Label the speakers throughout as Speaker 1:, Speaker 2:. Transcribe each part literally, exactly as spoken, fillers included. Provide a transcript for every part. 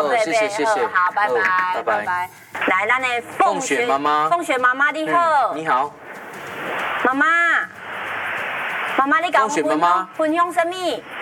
Speaker 1: 哦，谢谢谢谢，
Speaker 2: 好，拜拜拜拜。来，咱的
Speaker 1: 凤雪妈妈，
Speaker 2: 凤雪妈妈你好，
Speaker 1: 你好，
Speaker 2: 妈妈，妈妈你讲
Speaker 1: 凤雪妈妈
Speaker 2: 分享什么？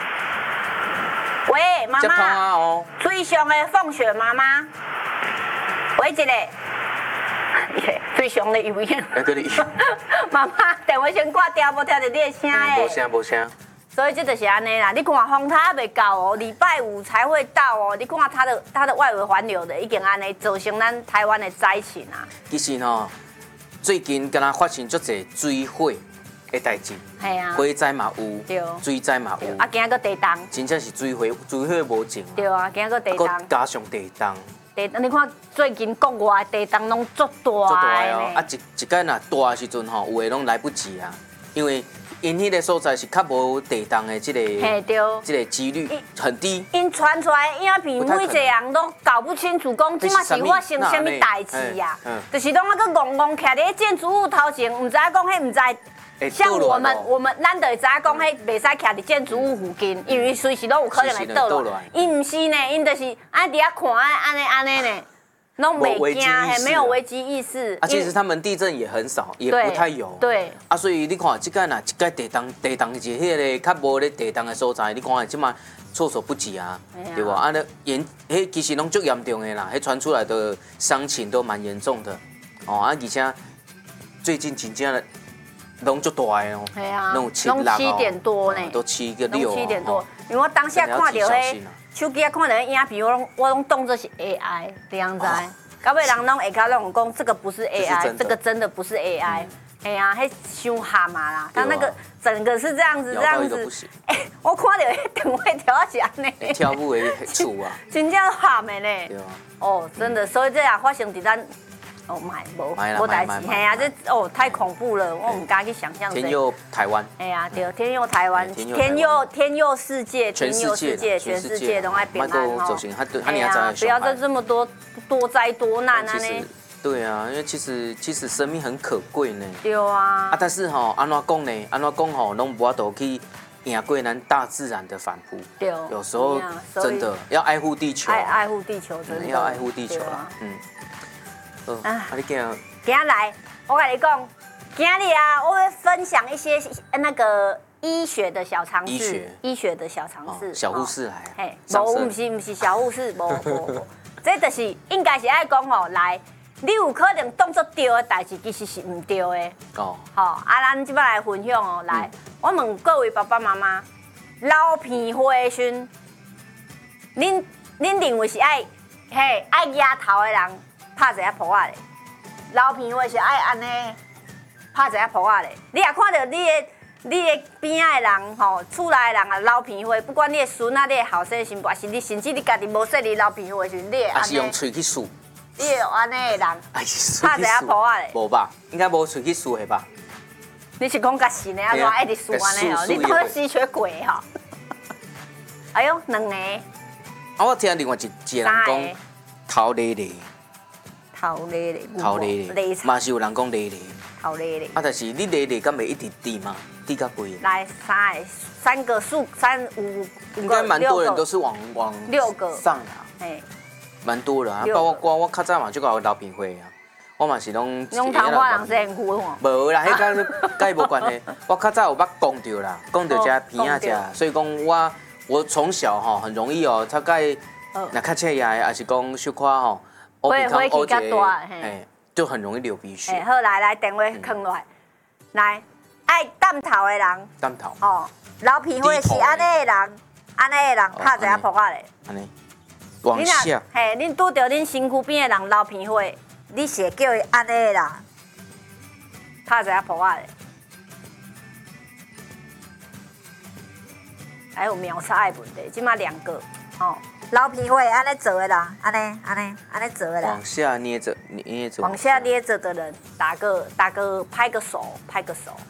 Speaker 2: 喂，妈妈，
Speaker 1: 哦，
Speaker 2: 水上的凤雪妈妈，喂一个，水上的有影。
Speaker 1: 哎，对你。
Speaker 2: 妈妈，电话先挂掉，无听到你的声诶。
Speaker 1: 无声无声。
Speaker 2: 所以这就是安尼啦，你看风台还未到哦，礼拜五才会到哦。你看它的它的外围环流的已经安尼造成咱台湾的灾情啊。
Speaker 1: 其实吼，最近敢若发生足侪水火的代志。
Speaker 2: 系啊。
Speaker 1: 火灾嘛有，
Speaker 2: 对，
Speaker 1: 水灾嘛有。
Speaker 2: 啊，今个地动。
Speaker 1: 真正是水火水火无尽。
Speaker 2: 对啊，今个地动。
Speaker 1: 加上地动。
Speaker 2: 地，你看最近国外地动拢足大
Speaker 1: 足大
Speaker 2: 哦，
Speaker 1: 啊一一间若大的时阵吼，有诶拢来不及啊，因为因迄个所在是较无地动的即个，
Speaker 2: 嘿对，
Speaker 1: 即个几率很低。
Speaker 2: 因传出来影片，每一个人都搞不清楚，讲即马是发生什么代志呀？就是拢啊个戆戆徛伫建筑物头前，唔知讲迄唔知。像我们我们咱就会知影讲，迄袂使徛伫建筑物附近，因为随时都有可能会倒落。因唔是呢，因就是安伫遐看安尼安尼呢，拢袂惊，嘿，没有危机意识。
Speaker 1: 啊，其实他们地震也很少，也不太有。
Speaker 2: 对。啊，
Speaker 1: 所以你看，即个呐，一个地动地动是迄个较无咧地动的所在，你看即马措手不及啊，对无？啊，那严，迄其实拢足严重的啦，迄传出来的伤情都蛮严重的。哦，啊，而且最近真正的。拢足大的哦，
Speaker 2: 系啊，
Speaker 1: 拢七
Speaker 2: 点多呢，
Speaker 1: 都七个六，
Speaker 2: 七点多。因为我当下看到迄手机啊，看到迄影片，我拢我拢当作是 A I， 你样知？到尾人拢下骹拢讲这个不是 A I， 这个真的不是 A I。哎呀，迄伤蛤蟆啦，他那个整个是这样子这样子。哎，我看到迄电话条啊是安尼。
Speaker 1: 跳舞的厝啊，
Speaker 2: 真正蛤蟆呢。对啊。哦，真的，所以这也发生伫咱。哦，买无无代志，嘿啊，这哦太恐怖了，我唔敢去想象。
Speaker 1: 天佑台湾，
Speaker 2: 哎呀，对，天佑台湾，天佑天佑世界，天佑世界，全世界拢爱平安哦。哎呀，不要再这么多多灾多难啊呢。
Speaker 1: 对啊，因为其实其实生命很可贵呢。
Speaker 2: 对啊。
Speaker 1: 啊，但是吼，安怎讲呢？安怎讲吼，拢无法度去赢过咱大自然的反扑。对。有时候真的要爱护地球。
Speaker 2: 爱爱护地球，真的
Speaker 1: 要爱护地球啦。嗯。啊！啊你今日
Speaker 2: 今日来，我跟你讲，今日啊，我会分享一些那个医学的小常识，医学医学的小常识。
Speaker 1: 小护士来，
Speaker 2: 嘿，无唔是唔是小护士，无无无，这就是应该是爱讲哦，来，你有可能当作对的代志，其实是唔对的。哦。好，啊，咱即摆来分享哦，来，我问各位爸爸妈妈，流鼻血的时阵，恁恁认为是爱嘿爱压头的人？拍一下泡仔咧，流鼻血是爱安尼拍一下泡仔咧。你也看到你的你的边仔的人吼，厝内的人啊流鼻血，不管你的孙啊、你的后生媳妇，还是你甚至你家己无说你流鼻血的时阵，你会安尼。还
Speaker 1: 是用喙去漱。
Speaker 2: 你会安尼的人，拍一下泡仔咧。
Speaker 1: 无吧？应该无喙去漱的吧？
Speaker 2: 你是讲甲神的啊？我爱直漱安尼哦，你当吸血鬼吼？哎呦，两个。
Speaker 1: 啊，我听另外一一个人讲头咧咧。
Speaker 2: 头咧咧，
Speaker 1: 头咧咧，嘛是有人讲咧咧，
Speaker 2: 头咧咧。
Speaker 1: 啊，但是你咧咧，敢袂一直滴吗？滴到几？
Speaker 2: 来三个，三个数，三五，
Speaker 1: 应该蛮多人都是往往
Speaker 2: 六个
Speaker 1: 上的，哎，蛮多的啊。包括我，我较早嘛就搞流鼻血啊，我嘛是拢
Speaker 2: 用糖化人身躯吼。
Speaker 1: 无啦，迄个甲伊无关系。我较早有捌讲到啦，讲到遮鼻仔遮，所以讲我我从小吼很容易哦，大概若较切牙，还是讲小可吼。
Speaker 2: 会会气较大，
Speaker 1: 嘿，就很容易流鼻血。
Speaker 2: 好，来来，电话放落来，来，爱淡头的人，
Speaker 1: 淡头，
Speaker 2: 哦，流鼻血是安尼的人，安尼的人拍一下泡仔咧，
Speaker 1: 安尼，往下，
Speaker 2: 嘿，恁拄到恁身躯边的人流鼻血，你是叫伊安尼的人，拍一下泡仔咧，还有秒差的问题，即马两个，哦。流鼻血安尼做的啦，安尼安尼安尼做的啦。
Speaker 1: 往下捏着捏着。
Speaker 2: 往下捏着的人，打个打个拍个手，拍个手。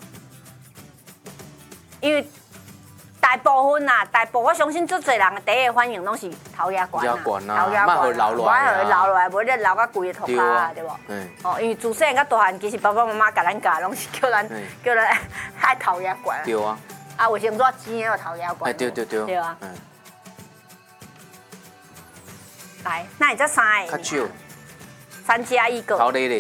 Speaker 2: 因为大部分呐，大部分我相信足侪人的第一个反应拢是头牙管啊，
Speaker 1: 头牙管啊，莫流落来
Speaker 2: 啊，流落来，无你流到规个头壳啊，对无？嗯。哦，因为自细汉到大汉，其实爸爸妈妈甲咱教，拢是叫咱叫咱爱头牙管。
Speaker 1: 对啊。
Speaker 2: 啊，卫生纸钱个头牙管。
Speaker 1: 哎，对对对。
Speaker 2: 对啊。 来，那你这三个？
Speaker 1: 较少。
Speaker 2: 三加一个。
Speaker 1: 头咧咧